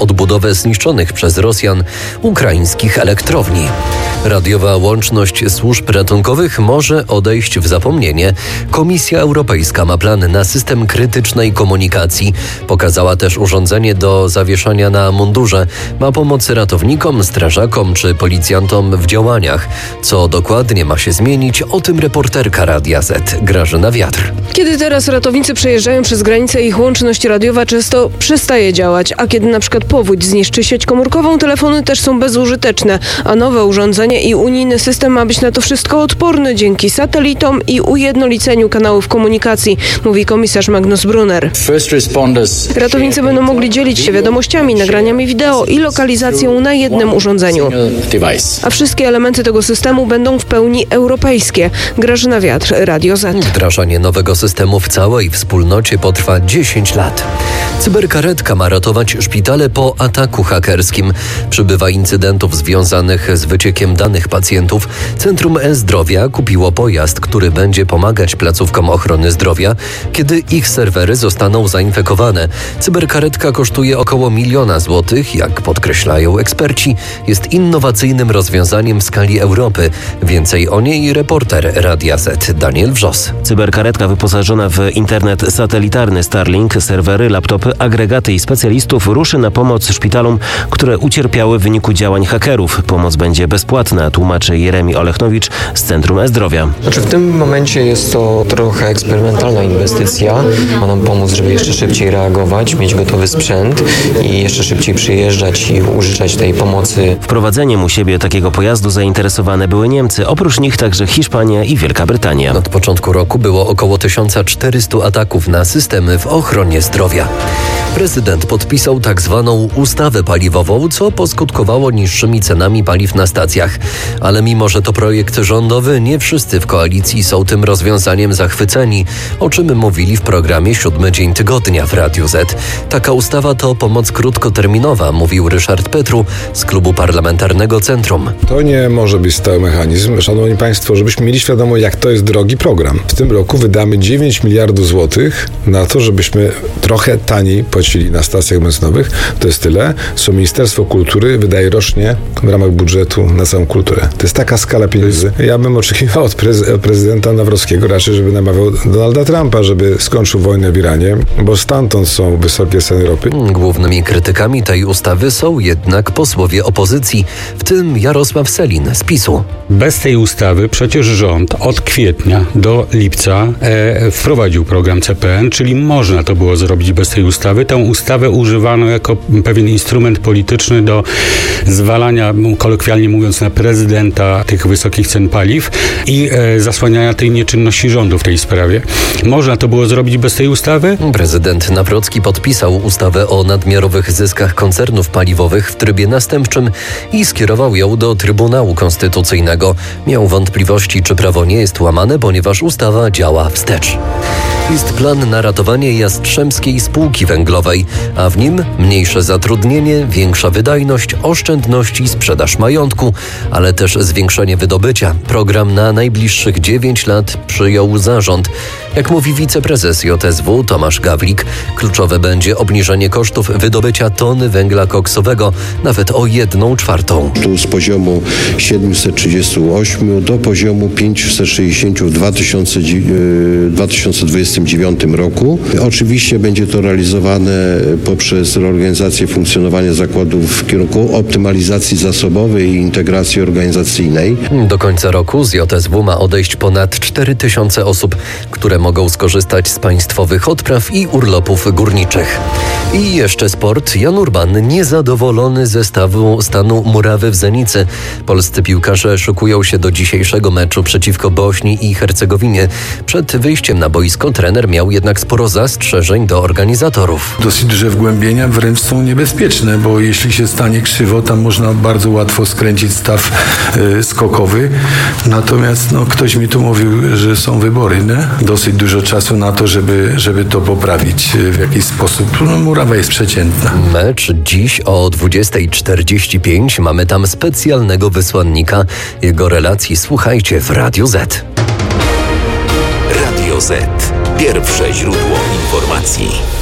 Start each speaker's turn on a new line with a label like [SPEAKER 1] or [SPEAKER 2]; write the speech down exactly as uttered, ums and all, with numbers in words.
[SPEAKER 1] odbudowę zniszczonych przez Rosjan ukraińskich elektrowni. Radiowa łączność służb ratunkowych może odejść w zapomnienie. Komisja Europejska ma plan na system krytycznej komunikacji. Pokazała też urządzenie do zawieszania na mundurze. Ma pomóc ratownikom, strażakom czy policjantom w działaniach. Co dokładnie ma się zmienić, o tym reporterka Radia Z, Grażyna Wiatr.
[SPEAKER 2] Kiedy teraz ratownicy przejeżdżają przez granicę, ich łączność radiowa często przestaje działać, a kiedy na przykład powódź zniszczy sieć komórkową, telefony też są bezużyteczne, a nowe urządzenie i unijny system ma być na to wszystko odporny dzięki satelitom i ujednoliceniu kanałów komunikacji, mówi komisarz Magnus Brunner. Ratownicy będą mogli dzielić się wiadomościami, nagraniami wideo i lokalizacją na jednym urządzeniu. A wszystkie elementy tego systemu będą w pełni europejskie. Grażyna Wiatr, Radio Z.
[SPEAKER 1] Wdrażanie nowego systemu w całej wspólnocie potrwa dziesięć lat. Cyberkaretka ma ratować szpitale po ataku hakerskim. Przybywa incydentów związanych z wyciekiem danych pacjentów. Centrum E-Zdrowia kupiło pojazd, który będzie pomagać placówkom ochrony zdrowia, kiedy ich serwery zostaną zainfekowane. Cyberkaretka kosztuje około miliona złotych. Jak podkreślają eksperci, jest innowacyjnym rozwiązaniem w skali Europy. Więcej o niej reporter Radia Z Daniel Wrzos.
[SPEAKER 3] Cyberkaretka wyposażona w internet satelitarny Starlink, serwery, laptopy, agregaty i specjalistów ruszy na pomoc szpitalom, które ucierpiały w wyniku działań hakerów. Pomoc będzie bezpłatna, tłumaczy Jeremi Olechnowicz z Centrum E-Zdrowia.
[SPEAKER 4] Znaczy w tym momencie jest to trochę eksperymentalna inwestycja. Ma nam pomóc, żeby jeszcze szybciej reagować, mieć gotowy sprzęt i jeszcze szybciej przyjeżdżać i użyczać tej pomocy.
[SPEAKER 3] Wprowadzeniem u siebie takiego pojazdu zainteresowane były Niemcy, oprócz nich także Hiszpania i Wielka Brytania.
[SPEAKER 1] Od początku roku było około tysiąc czterysta ataków na systemy w ochronie zdrowia. Prezydent podpisał tak zwaną ustawę paliwową, co poskutkowało niższymi cenami paliw na stacjach. Ale mimo, że to projekt rządowy, nie wszyscy w koalicji są tym rozwiązaniem zachwyceni, o czym mówili w programie Siódmy Dzień Tygodnia w Radiu Z. Taka ustawa to pomoc krótkoterminowa, mówił Ryszard Petru z Klubu Parlamentarnego Centrum.
[SPEAKER 5] To nie może być stały mechanizm. Szanowni Państwo, żebyśmy mieli świadomość, jak to jest drogi program. W tym roku wydamy dziewięć miliardów złotych na to, żebyśmy trochę taniej płacili na stacjach benzynowych. To jest tyle, co Ministerstwo Kultury wydaje rocznie w ramach budżetu na całą kulturę. To jest taka skala pieniędzy. Ja bym oczekiwał od prez- prezydenta Nawrockiego raczej, żeby namawiał Donalda Trumpa, żeby skończył wojnę w Iranie, bo stamtąd są wysokie ceny ropy.
[SPEAKER 1] Głównymi krytykami tej ustawy są jednak posłowie opozycji, w tym Jarosław Sellin z PiSu.
[SPEAKER 6] Bez tej ustawy przecież rząd od kwietnia do lipca e, wprowadził program C P N, czyli można to było zrobić bez tej ustawy. Tę ustawę używano jako pewien instrument polityczny do zwalania, kolokwialnie mówiąc, na prezydenta tych wysokich cen paliw i e, zasłaniania tej nieczynności rządu w tej sprawie. Można to było zrobić bez tej ustawy?
[SPEAKER 1] Prezydent Nawrocki podpisał ustawę o nadmiarowych zyskach koncernów paliwowych w trybie następczym i skierował ją do Trybunału Konstytucyjnego. Miał wątpliwości, czy prawo nie jest łamane, ponieważ ustawa działa wstecz. Jest plan na ratowanie Jastrzębskiej Spółki Węglowej, a w nim mniejsze zatrudnienie, większa wydajność, oszczędności, sprzedaż majątku, ale też zwiększenie wydobycia. Program na najbliższych dziewięć lat przyjął zarząd. Jak mówi wiceprezes J S W Tomasz Gawlik, kluczowe będzie obniżenie kosztów wydobycia tony węgla koksowego nawet o jedną czwartą.
[SPEAKER 7] Tu z poziomu siedemset trzydzieści osiem do poziomu pięćset sześćdziesiąt w dwa tysiące dwudziestym dziewiątym roku. Oczywiście będzie to realizowane poprzez reorganizację funkcjonowania zakładów w kierunku optymalizacji zasobowej i integracji organizacyjnej.
[SPEAKER 1] Do końca roku z J S W ma odejść ponad cztery tysiące osób, które mogą skorzystać z państwowych odpraw i urlopów górniczych. I jeszcze sport. Jan Urban niezadowolony ze stawu stanu murawy w Zenicy. Polscy piłkarze szykują się do dzisiejszego meczu przeciwko Bośni i Hercegowinie. Przed wyjściem na boisko trener miał jednak sporo zastrzeżeń do organizatorów.
[SPEAKER 8] Dosyć duże wgłębienia wręcz są niebezpieczne, bo jeśli się stanie krzywo, tam można bardzo łatwo skręcić staw y, skokowy. Natomiast no, ktoś mi tu mówił, że są wybory, nie? Dosyć dużo czasu na to, żeby, żeby to poprawić w jakiś sposób. No, murawa jest przeciętna.
[SPEAKER 1] Mecz dziś o dwudziesta czterdzieści pięć. Mamy tam specjalnego wysłannika. Jego relacji słuchajcie w Radiu Z.
[SPEAKER 9] Radio Z. Pierwsze źródło informacji.